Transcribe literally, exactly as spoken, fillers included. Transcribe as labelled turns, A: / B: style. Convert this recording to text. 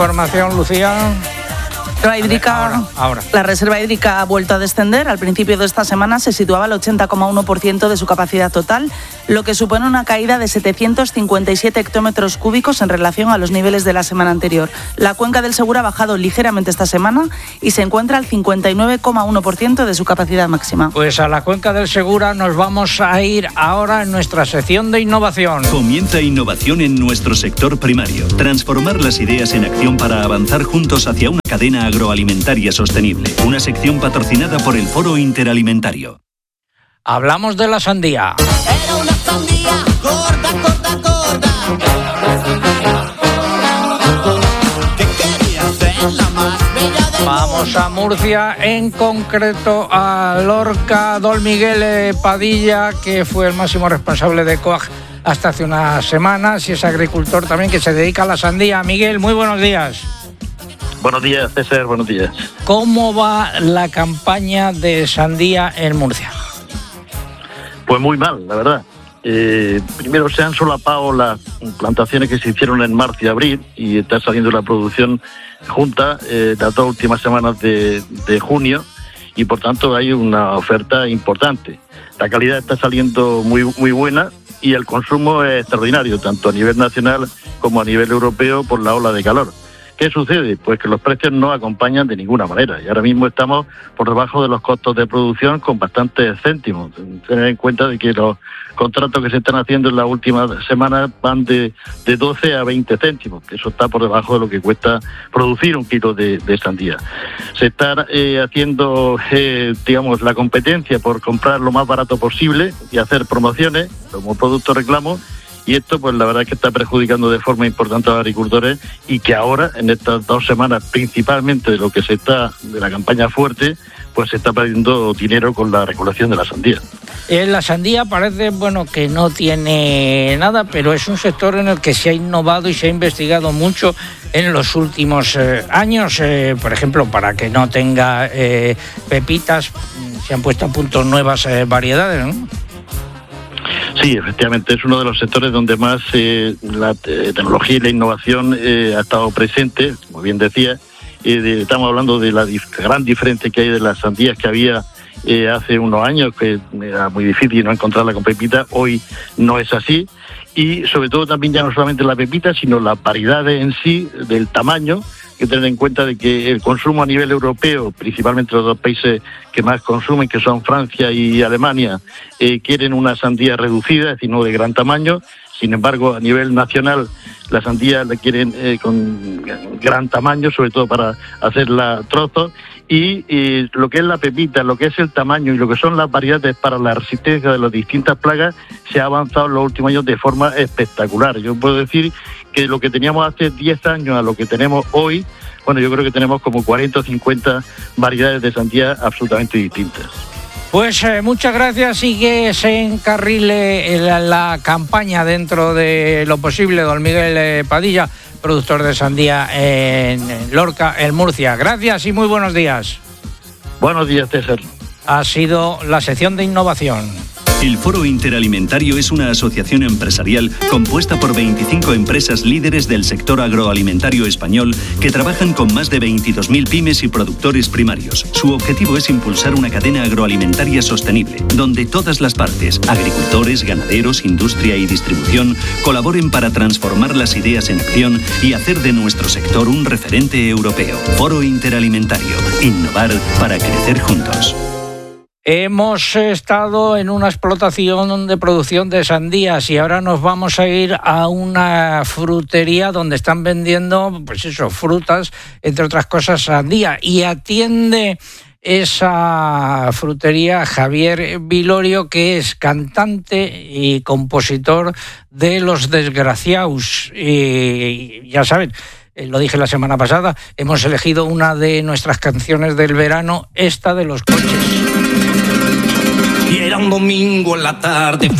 A: información, Lucía.
B: La, hídrica,
A: ahora, ahora.
B: la reserva hídrica ha vuelto a descender. Al principio de esta semana se situaba al ochenta coma uno por ciento de su capacidad total, lo que supone una caída de setecientos cincuenta y siete hectómetros cúbicos en relación a los niveles de la semana anterior. La cuenca del Segura ha bajado ligeramente esta semana y se encuentra al cincuenta y nueve coma uno por ciento de su capacidad máxima.
A: Pues a la cuenca del Segura nos vamos a ir ahora en nuestra sección de innovación.
C: Comienza innovación en nuestro sector primario. Transformar las ideas en acción para avanzar juntos hacia una cadena agroalimentaria sostenible. Una sección patrocinada por el Foro Interalimentario.
A: Hablamos de la sandía.
D: Era una sandía gorda, gorda, gorda. Que quería ser la más bella del
A: Vamos a Murcia, en concreto a Lorca. Don Miguel Padilla, que fue el máximo responsable de Coag hasta hace unas semanas y es agricultor también que se dedica a la sandía. Miguel, muy buenos días.
E: Buenos días, César, buenos días.
A: ¿Cómo va la campaña de sandía en Murcia?
E: Pues muy mal, la verdad. Eh, primero se han solapado las plantaciones que se hicieron en marzo y abril y está saliendo la producción junta eh, las dos últimas semanas de, de junio y por tanto hay una oferta importante. La calidad está saliendo muy, muy buena y el consumo es extraordinario, tanto a nivel nacional como a nivel europeo por la ola de calor. ¿Qué sucede? Pues que los precios no acompañan de ninguna manera y ahora mismo estamos por debajo de los costos de producción con bastantes céntimos. Tener en cuenta de que los contratos que se están haciendo en las últimas semanas van de, de doce a veinte céntimos, que eso está por debajo de lo que cuesta producir un kilo de, de sandía. Se está eh, haciendo, eh, digamos, la competencia por comprar lo más barato posible y hacer promociones como producto reclamo. Y esto, pues la verdad es que está perjudicando de forma importante a los agricultores y que ahora, en estas dos semanas, principalmente de lo que se está, de la campaña fuerte, pues se está perdiendo dinero con la regulación de la sandía.
A: Eh, la sandía parece, bueno, que no tiene nada, pero es un sector en el que se ha innovado y se ha investigado mucho en los últimos eh, años. Eh, por ejemplo, para que no tenga eh, pepitas, se han puesto a punto nuevas eh, variedades, ¿no?
E: Sí, efectivamente, es uno de los sectores donde más eh, la eh, tecnología y la innovación eh, ha estado presente, como bien decía. Eh, de, estamos hablando de la dif- gran diferencia que hay de las sandías que había eh, hace unos años, que era muy difícil no encontrarla con pepita. Hoy no es así. Y sobre todo también ya no solamente la pepita, sino las variedades en sí, del tamaño. Hay que tener en cuenta de que el consumo a nivel europeo, principalmente los dos países que más consumen, que son Francia y Alemania, eh, quieren una sandía reducida, es decir, no de gran tamaño. Sin embargo, a nivel nacional, la sandía la quieren eh, con gran tamaño, sobre todo para hacerla trozos. Y eh, lo que es la pepita, lo que es el tamaño y lo que son las variedades para la resistencia de las distintas plagas, se ha avanzado en los últimos años de forma espectacular. Yo puedo decir que lo que teníamos hace diez años a lo que tenemos hoy, bueno, yo creo que tenemos como cuarenta o cincuenta variedades de sandía absolutamente distintas.
A: Pues eh, muchas gracias y que se encarrile la, la campaña dentro de lo posible, don Miguel eh, Padilla, productor de sandía en, en Lorca, en Murcia. Gracias y muy buenos días.
E: Buenos días, César.
A: Ha sido la sección de innovación.
C: El Foro Interalimentario es una asociación empresarial compuesta por veinticinco empresas líderes del sector agroalimentario español que trabajan con más de veintidós mil pymes y productores primarios. Su objetivo es impulsar una cadena agroalimentaria sostenible, donde todas las partes, agricultores, ganaderos, industria y distribución, colaboren para transformar las ideas en acción y hacer de nuestro sector un referente europeo. Foro Interalimentario. Innovar para crecer juntos.
A: Hemos estado en una explotación de producción de sandías y ahora nos vamos a ir a una frutería donde están vendiendo, pues eso, frutas, entre otras cosas, sandía. Y atiende esa frutería Javier Vilorio, que es cantante y compositor de Los Desgraciaus. Y ya saben, lo dije la semana pasada, hemos elegido una de nuestras canciones del verano, esta de Los Coches.
F: Y era un domingo en la tarde,